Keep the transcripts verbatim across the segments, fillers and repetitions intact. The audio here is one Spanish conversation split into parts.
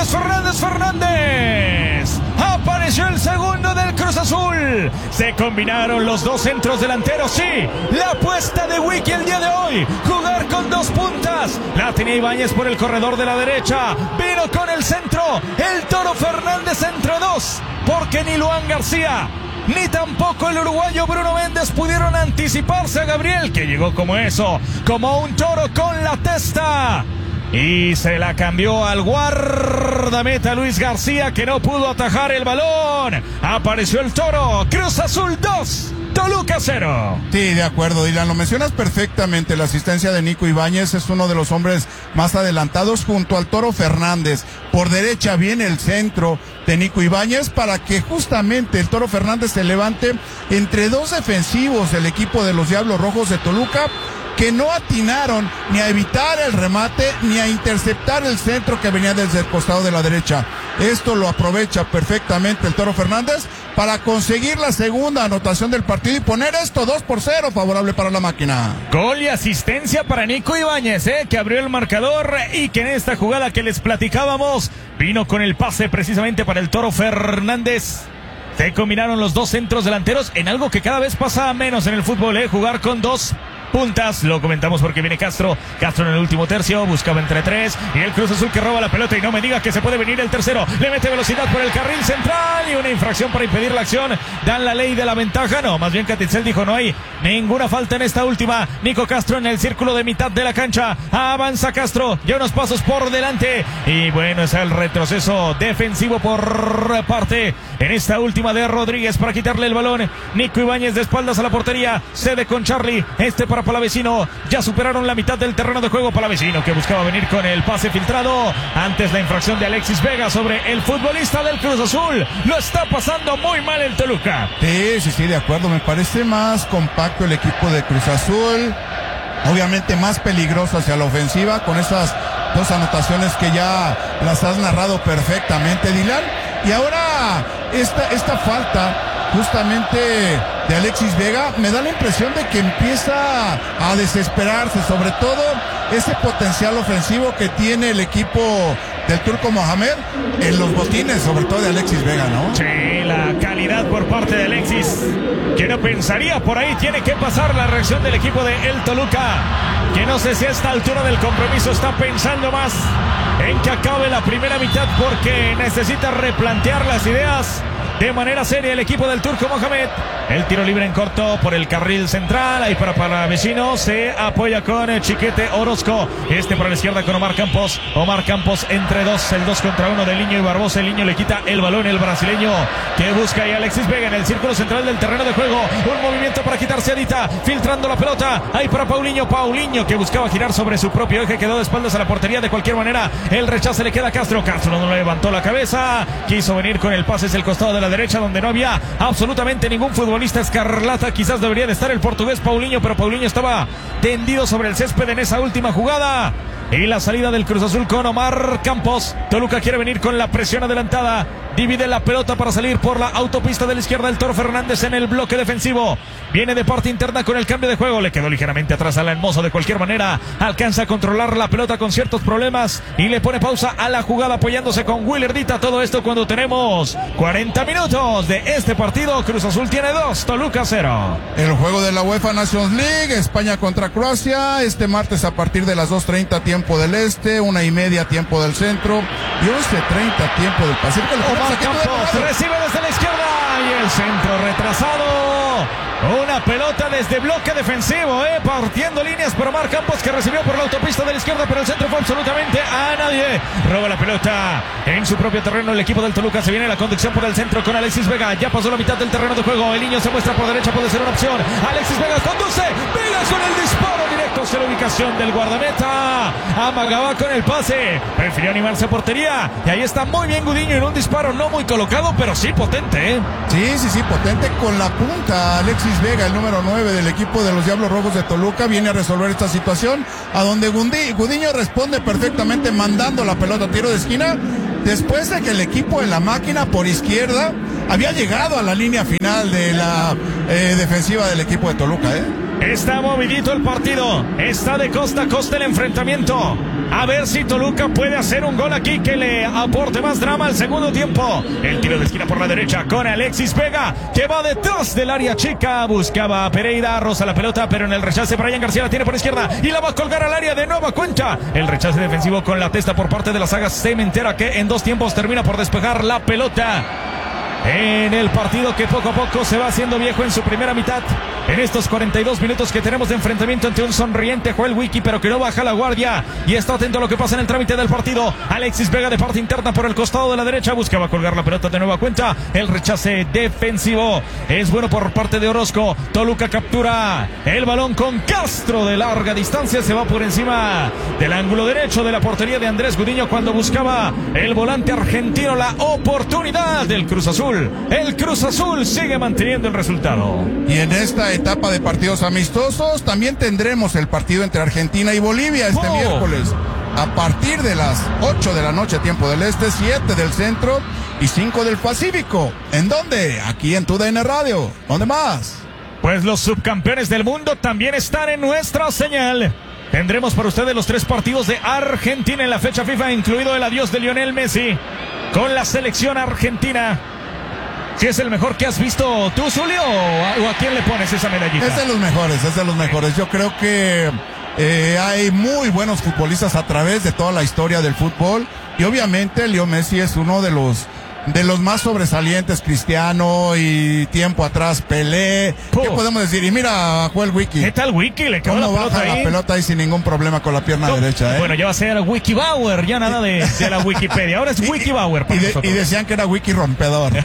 Fernández, Fernández, Fernández. Apareció el segundo del Cruz Azul. Se combinaron los dos centros delanteros. Sí, la apuesta de Wiki el día de hoy. Jugar con dos puntas. La tenía Ibáñez por el corredor de la derecha. Vino con el centro. El Toro Fernández entre dos. Porque ni Luan García ni tampoco el uruguayo Bruno Méndez pudieron anticiparse a Gabriel, que llegó como eso, como un toro con la testa. Y se la cambió al guardameta Luis García, que no pudo atajar el balón. Apareció el Toro. Cruz Azul dos, Toluca cero. Sí, de acuerdo, Dylan, lo mencionas perfectamente. La asistencia de Nico Ibáñez es uno de los hombres más adelantados junto al Toro Fernández. Por derecha viene el centro de Nico Ibáñez para que justamente el Toro Fernández se levante entre dos defensivos del equipo de los Diablos Rojos de Toluca, que no atinaron ni a evitar el remate ni a interceptar el centro que venía desde el costado de la derecha. Esto lo aprovecha perfectamente el Toro Fernández para conseguir la segunda anotación del partido y poner esto dos por cero favorable para la máquina. Gol y asistencia para Nico Ibáñez, eh, que abrió el marcador y que en esta jugada que les platicábamos vino con el pase precisamente para el Toro Fernández. Se combinaron los dos centros delanteros en algo que cada vez pasa menos en el fútbol, eh, jugar con dos puntas. Lo comentamos porque viene Castro. Castro en el último tercio buscaba entre tres y el Cruz Azul que roba la pelota, y no me diga que se puede venir el tercero. Le mete velocidad por el carril central y una infracción para impedir la acción. Dan la ley de la ventaja. No, más bien Catitzel dijo no hay ninguna falta en esta última. Nico Castro en el círculo de mitad de la cancha. Avanza Castro ya unos pasos por delante y bueno, es el retroceso defensivo por parte en esta última de Rodríguez para quitarle el balón. Nico Ibáñez de espaldas a la portería, cede con Charlie. Este para Palavecino. Ya superaron la mitad del terreno de juego. Palavecino que buscaba venir con el pase filtrado. Antes la infracción de Alexis Vega sobre el futbolista del Cruz Azul. Lo está pasando muy mal el Toluca. Sí, sí, sí, de acuerdo. Me parece más compacto el equipo de Cruz Azul. Obviamente más peligroso hacia la ofensiva con esas dos anotaciones que ya las has narrado perfectamente, Dylan. Y ahora esta, esta falta justamente de Alexis Vega me da la impresión de que empieza a desesperarse, sobre todo ese potencial ofensivo que tiene el equipo del Turco Mohamed en los botines, sobre todo de Alexis Vega, ¿no? Sí, la calidad por parte de Alexis, que no pensaría por ahí tiene que pasar la reacción del equipo de El Toluca, que no sé si a esta altura del compromiso está pensando más en que acabe la primera mitad porque necesita replantear las ideas de manera seria el equipo del Turco Mohamed. El tiro libre en corto por el carril central, ahí para Palavecino, se apoya con el Chiquete Orozco, este por la izquierda con Omar Campos. Omar Campos entre dos, el dos contra uno de Liño y Barbosa. El Liño le quita el balón, el brasileño que busca ahí Alexis Vega en el círculo central del terreno de juego. Un movimiento para quitarse a Dita, filtrando la pelota, ahí para Paulinho. Paulinho que buscaba girar sobre su propio eje, quedó de espaldas a la portería. De cualquier manera el rechace le queda a Castro. Castro no levantó la cabeza, quiso venir con el pase hacia el costado de la derecha, donde no había absolutamente ningún futbolista escarlata. Quizás debería de estar el portugués Paulinho, pero Paulinho estaba tendido sobre el césped en esa última jugada. Y la salida del Cruz Azul con Omar Campos. Toluca quiere venir con la presión adelantada. Divide la pelota para salir por la autopista de la izquierda el Toro Fernández en el bloque defensivo. Viene de parte interna con el cambio de juego. Le quedó ligeramente atrás a Alan Mozo. De cualquier manera alcanza a controlar la pelota con ciertos problemas y le pone pausa a la jugada apoyándose con Willerdita. Todo esto cuando tenemos cuarenta minutos de este partido. Cruz Azul tiene dos, Toluca cero. El juego de la UEFA Nations League, España contra Croacia, este martes a partir de las dos treinta tiempo del este, una y media tiempo del centro y once treinta tiempo del Pacífico. Omar Campos recibe desde la izquierda y el centro retrasado. Una pelota desde bloque defensivo, eh, partiendo líneas por Omar Campos, que recibió por la autopista de la izquierda, pero el centro fue absolutamente a nadie. Roba la pelota en su propio terreno el equipo del Toluca. Se viene la conducción por el centro con Alexis Vega. Ya pasó la mitad del terreno de juego. El Niño se muestra por derecha, puede ser una opción. Alexis Vega conduce. Vega con el disparo directo hacia la ubicación del guardameta. Amagaba con el pase. Prefirió animarse a portería. Y ahí está muy bien Gudiño en un disparo no muy colocado, pero sí potente, ¿eh? Sí, sí, sí, potente con la punta. Alexis Vega, el número nueve del equipo de los Diablos Rojos de Toluca, viene a resolver esta situación, a donde Gudiño responde perfectamente mandando la pelota a tiro de esquina, después de que el equipo de la máquina por izquierda había llegado a la línea final de la eh, defensiva del equipo de Toluca, ¿eh? Está movidito el partido. Está de costa a costa el enfrentamiento. A ver si Toluca puede hacer un gol aquí que le aporte más drama al segundo tiempo. El tiro de esquina por la derecha con Alexis Vega, que va detrás del área chica. Buscaba a Pereira, roza la pelota, pero en el rechace Brian García la tiene por izquierda y la va a colgar al área de nueva cuenta. El rechace defensivo con la testa por parte de la saga cementera, que en dos tiempos termina por despejar la pelota. En el partido que poco a poco se va haciendo viejo en su primera mitad. En estos cuarenta y dos minutos que tenemos de enfrentamiento ante un sonriente Joel Wiki, pero que no baja la guardia y está atento a lo que pasa en el trámite del partido. Alexis Vega de parte interna por el costado de la derecha, buscaba colgar la pelota de nueva cuenta. El rechace defensivo es bueno por parte de Orozco. Toluca captura el balón con Castro de larga distancia, se va por encima del ángulo derecho de la portería de Andrés Gudiño cuando buscaba el volante argentino la oportunidad del Cruz Azul. El Cruz Azul sigue manteniendo el resultado. Y en esta etapa de partidos amistosos también tendremos el partido entre Argentina y Bolivia este oh. miércoles a partir de las ocho de la noche, tiempo del este, siete del centro y cinco del Pacífico. ¿En dónde? Aquí en T U D N Radio. ¿Dónde más? Pues los subcampeones del mundo también están en nuestra señal. Tendremos para ustedes los tres partidos de Argentina en la fecha FIFA, incluido el adiós de Lionel Messi con la selección argentina. ¿Si es el mejor que has visto tú, Zulio, o a, o a quién le pones esa medallita? Es de los mejores, es de los mejores. Yo creo que eh, hay muy buenos futbolistas a través de toda la historia del fútbol y obviamente Leo Messi es uno de los de los más sobresalientes. Cristiano y tiempo atrás Pelé. Oh. ¿Qué podemos decir? Y mira a Joel Wiki. ¿Qué tal Wiki? Le quedó la pelota baja ahí. la pelota ahí sin ningún problema con la pierna no. derecha, ¿eh? Bueno, ya va a ser Wiki Bauer, ya nada de, de la Wikipedia. Ahora es y, Wiki Bauer para y, de, nosotros. Y decían que era Wiki rompedor.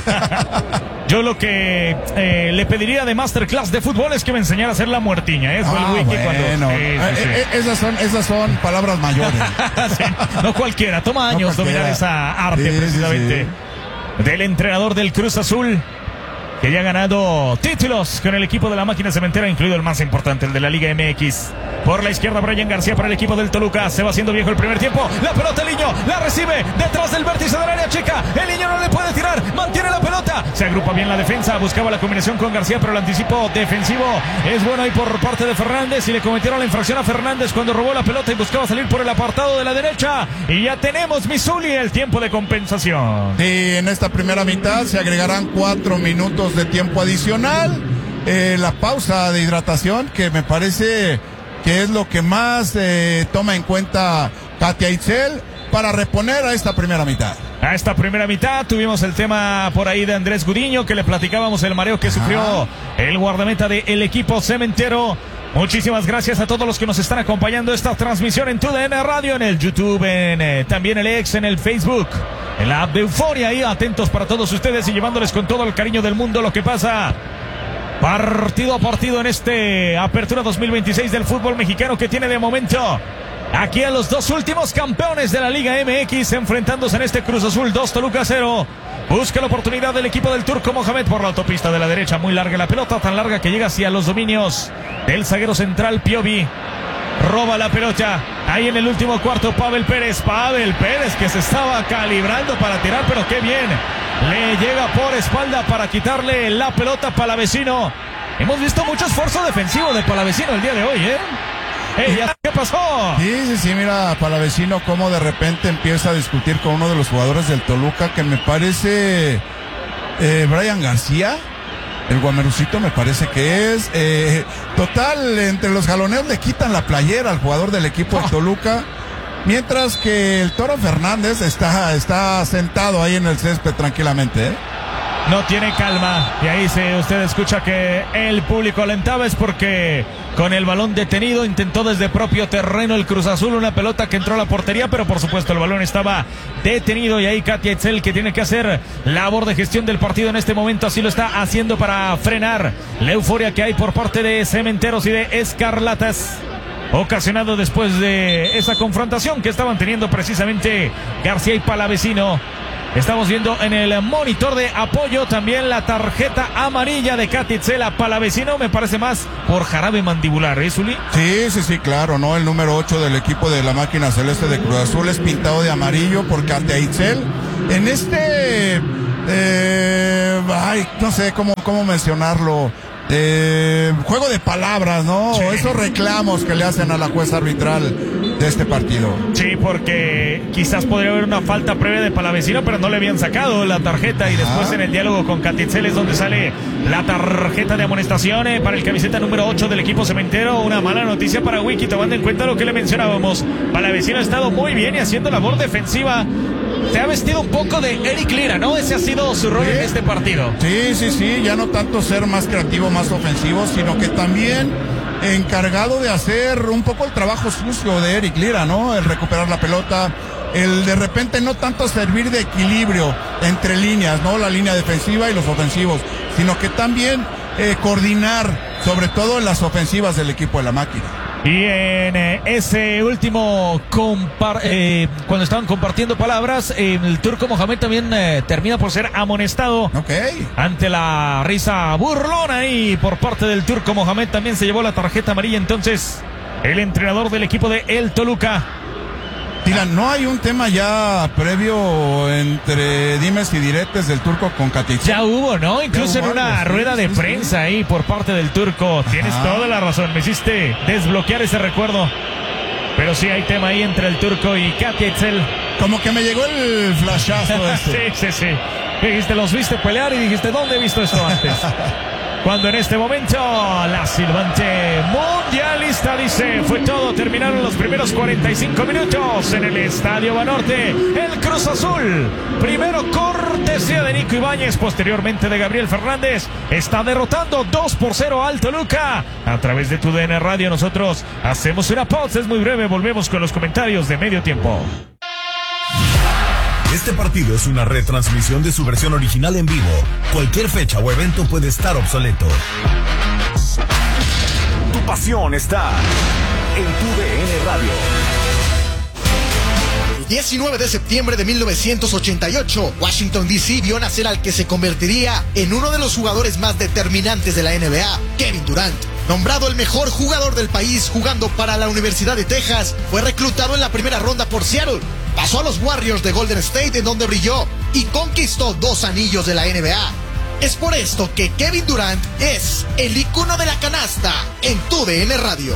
Yo lo que eh, le pediría de masterclass de fútbol es que me enseñara a hacer la muertiña, ¿eh? Fue ah, el Wiki bueno. cuando... Eh, sí, sí. Eh, esas, son, esas son palabras mayores. Sí, no cualquiera, toma años no dominar esa arte, sí, precisamente. Sí, sí. Del entrenador del Cruz Azul, que ya ha ganado títulos con el equipo de la máquina cementera, incluido el más importante, el de la Liga M X. Por la izquierda, Brian García para el equipo del Toluca. Se va haciendo viejo el primer tiempo. La pelota, el niño la recibe detrás del vértice del área chica. El niño no le puede tirar. Mantiene la pelota. Se agrupa bien la defensa. Buscaba la combinación con García, pero el anticipo defensivo es bueno ahí por parte de Fernández. Y le cometieron la infracción a Fernández cuando robó la pelota y buscaba salir por el apartado de la derecha. Y ya tenemos, Misuli, el tiempo de compensación. Sí, en esta primera mitad se agregarán cuatro minutos de tiempo adicional. Eh, la pausa de hidratación, que me parece que es lo que más eh, toma en cuenta Katia Itzel para reponer a esta primera mitad. A esta primera mitad tuvimos el tema por ahí de Andrés Gudiño, que le platicábamos el mareo que Ajá. sufrió el guardameta del equipo cementero. Muchísimas gracias a todos los que nos están acompañando esta transmisión en T U D N Radio, en el YouTube, en eh, también el X, en el Facebook, en la app de Euforia, ahí atentos para todos ustedes y llevándoles con todo el cariño del mundo lo que pasa partido a partido en este Apertura dos mil veintiséis del fútbol mexicano, que tiene de momento aquí a los dos últimos campeones de la Liga M X enfrentándose en este Cruz Azul dos, Toluca cero. Busca la oportunidad del equipo del Turco Mohamed por la autopista de la derecha. Muy larga la pelota, tan larga que llega hacia los dominios del zaguero central Piovi. Roba la pelota. Ahí en el último cuarto, Pavel Pérez. Pavel Pérez, que se estaba calibrando para tirar, pero qué bien. Le llega por espalda para quitarle la pelota a Palavecino. Hemos visto mucho esfuerzo defensivo de Palavecino el día de hoy, ¿eh? Ey, ¿qué pasó? Sí, sí, sí, mira, Palavecino cómo de repente empieza a discutir con uno de los jugadores del Toluca, que me parece eh, Brian García, el guamerucito me parece que es. Eh, total, entre los jaloneos le quitan la playera al jugador del equipo oh. de Toluca, mientras que el Toro Fernández está, está sentado ahí en el césped tranquilamente, ¿eh? No tiene calma, y ahí se usted escucha que el público alentaba, es porque con el balón detenido intentó desde propio terreno el Cruz Azul una pelota que entró a la portería, pero por supuesto el balón estaba detenido y ahí Katia Itzel, que tiene que hacer labor de gestión del partido en este momento, así lo está haciendo para frenar la euforia que hay por parte de Cementeros y de Escarlatas, ocasionado después de esa confrontación que estaban teniendo precisamente García y Palavecino. Estamos viendo en el monitor de apoyo también la tarjeta amarilla de Katia Itzel a Palavecino, me parece más por jarabe mandibular, ¿eh, Zuli? Sí, sí, sí, claro, ¿no? El número ocho del equipo de la máquina celeste de Cruz Azul es pintado de amarillo por Katia Itzel. En este, eh, ay, no sé cómo, cómo mencionarlo. eh, juego de palabras, ¿no? Sí. Esos reclamos que le hacen a la jueza arbitral de este partido. Sí, porque quizás podría haber una falta previa de Palavecino, pero no le habían sacado la tarjeta y después Ajá. en el diálogo con Catitzel es donde sale la tarjeta de amonestación eh, para el camiseta número ocho del equipo cementero. Una mala noticia para Wiki, tomando en cuenta lo que le mencionábamos. Palavecino ha estado muy bien y haciendo labor defensiva. Se ha vestido un poco de Eric Lira, ¿no? Ese ha sido su rol ¿Sí? en este partido. Sí, sí, sí, ya no tanto ser más creativo, más ofensivo, sino que también encargado de hacer un poco el trabajo sucio de Eric Lira, ¿no? El recuperar la pelota, el de repente no tanto servir de equilibrio entre líneas, ¿no? La línea defensiva y los ofensivos, sino que también eh, coordinar, sobre todo en las ofensivas del equipo de la máquina. Y en eh, ese último, compar eh, cuando estaban compartiendo palabras, eh, el turco Mohamed también eh, termina por ser amonestado. Okay. Ante la risa burlona y por parte del turco Mohamed también se llevó la tarjeta amarilla. Entonces, el entrenador del equipo de El Toluca. Dylan, ¿no hay un tema ya previo entre dimes y diretes del turco con Catitzel? Ya hubo, ¿no? Incluso en una algo, rueda sí, de sí, prensa sí. ahí por parte del turco. Ajá. Tienes toda la razón, me hiciste desbloquear ese recuerdo. Pero sí hay tema ahí entre el turco y Catitzel. Como que me llegó el flashazo este. sí, sí, sí. Dijiste, los viste pelear y dijiste, ¿dónde he visto eso antes? Cuando en este momento la silbante mundialista dice, fue todo, terminaron los primeros cuarenta y cinco minutos en el Estadio Banorte. El Cruz Azul, primero cortesía de Nico Ibáñez, posteriormente de Gabriel Fernández, está derrotando dos por cero al Toluca. A través de tu D N Radio nosotros hacemos una pausa, es muy breve, volvemos con los comentarios de medio tiempo. Este partido es una retransmisión de su versión original en vivo. Cualquier fecha o evento puede estar obsoleto. Tu pasión está en tu D N Radio. El diecinueve de septiembre de mil novecientos ochenta y ocho, Washington D C vio nacer al que se convertiría en uno de los jugadores más determinantes de la N B A, Kevin Durant. Nombrado el mejor jugador del país jugando para la Universidad de Texas, fue reclutado en la primera ronda por Seattle. Pasó a los Warriors de Golden State, en donde brilló y conquistó dos anillos de la N B A. Es por esto que Kevin Durant es el ícono de la canasta en tu D N Radio.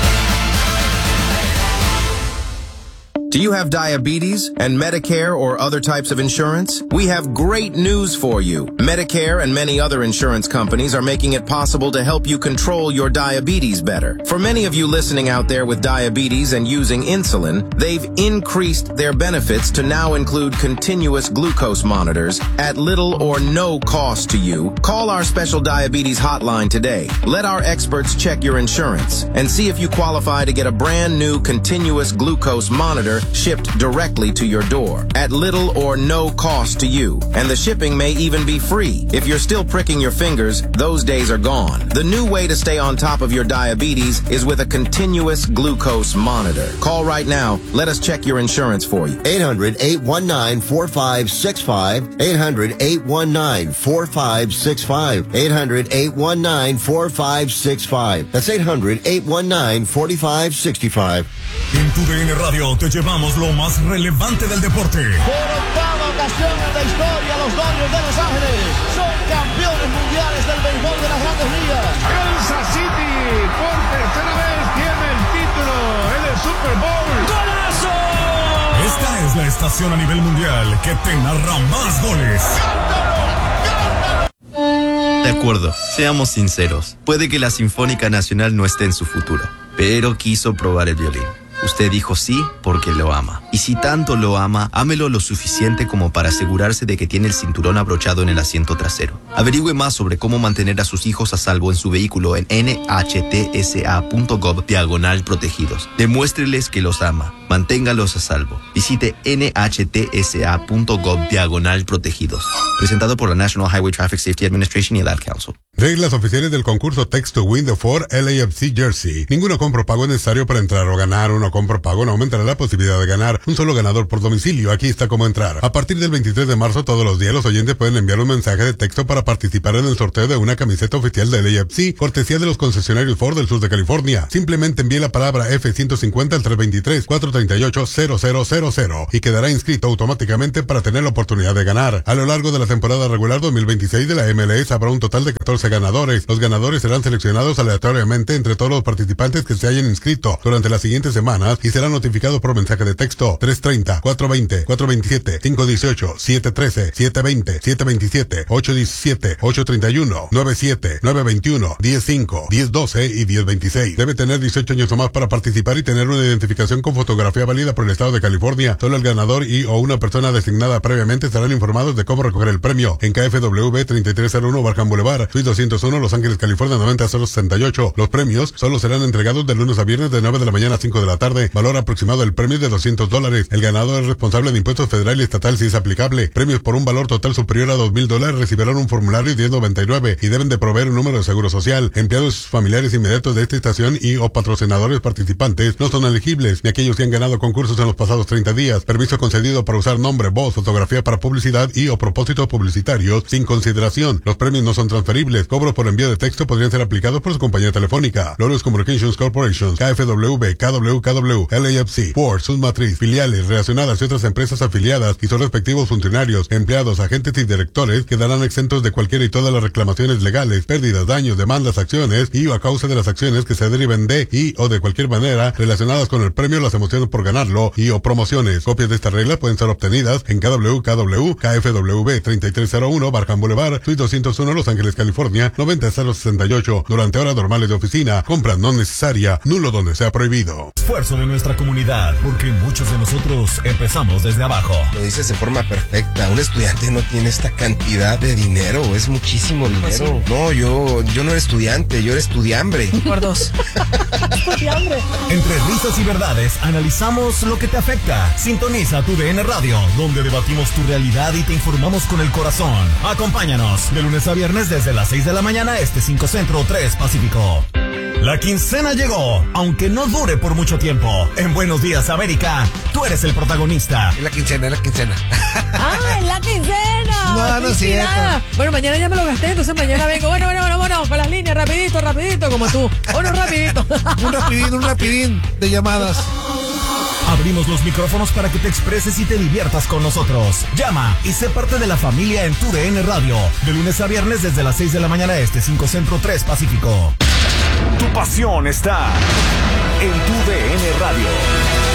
Do you have diabetes and Medicare or other types of insurance? We have great news for you. Medicare and many other insurance companies are making it possible to help you control your diabetes better. For many of you listening out there with diabetes and using insulin, they've increased their benefits to now include continuous glucose monitors at little or no cost to you. Call our special diabetes hotline today. Let our experts check your insurance and see if you qualify to get a brand new continuous glucose monitor shipped directly to your door at little or no cost to you. And the shipping may even be free. If you're still pricking your fingers, those days are gone. The new way to stay on top of your diabetes is with a continuous glucose monitor. Call right now. Let us check your insurance for you. eight hundred, eight one nine, four five six five. eight hundred, eight one nine, four five six five. eight hundred, eight one nine, four five six five. That's eight hundred, eight one nine, four five six five. En tu D N Radio te llevamos lo más relevante del deporte. Por octava ocasión en la historia, los Dodgers de Los Ángeles son campeones mundiales del béisbol de las Grandes Ligas. Kansas City por tercera vez tiene el título en el Super Bowl. ¡Golazo! Esta es la estación a nivel mundial que te narra más goles. De acuerdo, seamos sinceros. Puede que la Sinfónica Nacional no esté en su futuro, pero quiso probar el violín. Usted dijo sí porque lo ama. Y si tanto lo ama, ámelo lo suficiente como para asegurarse de que tiene el cinturón abrochado en el asiento trasero. Averigüe más sobre cómo mantener a sus hijos a salvo en su vehículo en N H T S A punto gov diagonal protegidos. Demuéstreles que los ama. Manténgalos a salvo. Visite N H T S A punto gov diagonal protegidos. Presentado por la National Highway Traffic Safety Administration y el Ad Council. Reglas oficiales del concurso Text to Win de Ford L A F C Jersey. Ninguno compro pago es necesario para entrar o ganar. Uno compro pago no aumentará la posibilidad de ganar. Un solo ganador por domicilio. Aquí está cómo entrar. A partir del veintitrés de marzo, todos los días, los oyentes pueden enviar un mensaje de texto para participar en el sorteo de una camiseta oficial de L A F C, cortesía de los concesionarios Ford del sur de California. Simplemente envíe la palabra F ciento cincuenta al tres dos tres, cuatro tres ocho, cero cero cero cero y quedará inscrito automáticamente para tener la oportunidad de ganar. A lo largo de la temporada regular dos mil veintiséis de la M L S habrá un total de catorce ganadores. Los ganadores serán seleccionados aleatoriamente entre todos los participantes que se hayan inscrito durante las siguientes semanas y serán notificados por mensaje de texto tres treinta, cuatro veinte, cuatro veintisiete, cinco dieciocho, siete trece, siete veinte, siete veintisiete, ocho diecisiete, ocho treinta y uno, nueve siete, nueve veintiuno, diez cinco, diez doce y diez veintiséis. Debe tener dieciocho años o más para participar y tener una identificación con fotografía válida por el estado de California. Solo el ganador y o una persona designada previamente estarán informados de cómo recoger el premio en K F W B treinta y tres cero uno Barham Boulevard, Suite doscientos uno, Los Ángeles, California noventa cero sesenta y ocho. Los premios solo serán entregados de lunes a viernes de nueve de la mañana a cinco de la tarde. Valor aproximado del premio es de doscientos dólares. El ganador es responsable de impuestos federal y estatal si es aplicable. Premios por un valor total superior a dos mil dólares recibirán un formulario diez noventa y nueve y deben de proveer un número de seguro social. Empleados familiares inmediatos de esta estación y o patrocinadores participantes no son elegibles, ni aquellos que han ganado concursos en los pasados treinta días. Permiso concedido para usar nombre, voz, fotografía para publicidad y o propósitos publicitarios sin consideración. Los premios no son transferibles. Cobros por envío de texto podrían ser aplicados por su compañía telefónica. Lorios Communications Corporation, K F W B, K W K W, L A F C, Ford, sus matriz, filiales, relacionadas y otras empresas afiliadas y sus respectivos funcionarios, empleados, agentes y directores quedarán exentos de cualquiera y todas las reclamaciones legales, pérdidas, daños, demandas, acciones y o a causa de las acciones que se deriven de y o de cualquier manera relacionadas con el premio, las emociones por ganarlo y o promociones. Copias de esta regla pueden ser obtenidas en K W K W, K F W B treinta y tres cero uno Barham Boulevard, Suite doscientos uno, Los Ángeles, California noventa cero sesenta y ocho. Durante horas normales de oficina, compra no necesaria, nulo donde sea prohibido. Esfuerzo de nuestra comunidad, porque muchos de nosotros empezamos desde abajo. Lo dices de forma perfecta. Un estudiante no tiene esta cantidad de dinero, es muchísimo dinero. No, yo, yo no era estudiante, yo era estudiambre. Por dos. Estudiambre. Entre risas y verdades, analizamos lo que te afecta. Sintoniza tu D N Radio, donde debatimos tu realidad y te informamos con el corazón. Acompáñanos de lunes a viernes desde las seis de la mañana, este cinco Centro, tres Pacífico. La quincena llegó, aunque no dure por mucho tiempo. En Buenos Días, América, tú eres el protagonista. Es la quincena, es la quincena. ¡Ah, es la quincena! No, no es cierto. Bueno, mañana ya me lo gasté, entonces mañana vengo. Bueno, bueno, bueno, bueno, con las líneas, rapidito, rapidito, como tú. Bueno, rapidito. Un rapidín, un rapidín de llamadas. Abrimos los micrófonos para que te expreses y te diviertas con nosotros. Llama y sé parte de la familia en tu D N Radio. De lunes a viernes desde las seis de la mañana este, cinco Centro, tres Pacífico. Tu pasión está en tu D N Radio.